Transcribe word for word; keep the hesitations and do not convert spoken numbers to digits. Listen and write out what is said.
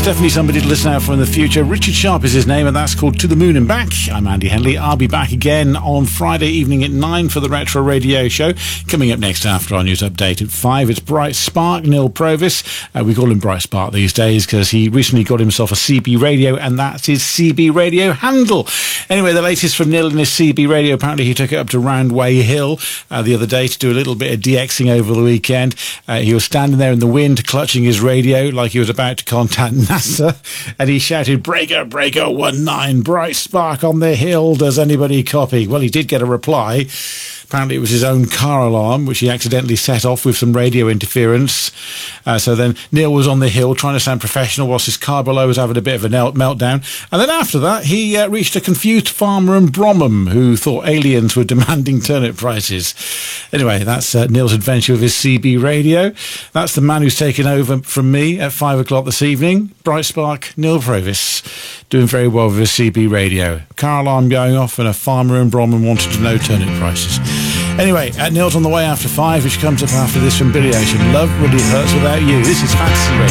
Definitely somebody to listen out for in the future. Richard Sharp is his name, and that's called To the Moon and Back. I'm Andy Henley. I'll be back again on Friday evening at nine for the Retro Radio Show. Coming up next after our news update at five, it's Bright Spark, Neil Provis. Uh, we call him Bright Spark these days because he recently got himself a C B radio, and that's his C B radio handle. Anyway, the latest from Neil and his C B radio. Apparently he took it up to Roundway Hill uh, the other day to do a little bit of DXing over the weekend. Uh, he was standing there in the wind clutching his radio like he was about to contact NASA, and he shouted, "Breaker, breaker, one nine, Bright Spark on the hill, does anybody copy?" Well, he did get a reply. Apparently it was his own car alarm, which he accidentally set off with some radio interference. Uh, so then Neil was on the hill trying to sound professional whilst his car below was having a bit of a meltdown. And then after that, he uh, reached a confused farmer in Bromham who thought aliens were demanding turnip prices. Anyway, that's uh, Neil's adventure with his C B radio. That's the man who's taken over from me at five o'clock this evening. Bright Spark, Neil Provis, doing very well with his C B radio. Car alarm going off and a farmer in Bromham wanted to know turnip prices. Anyway, uh, Neil's on the way after five, which comes up after this from Billy Ocean. Love really hurts without you. This is Fantasy Radio.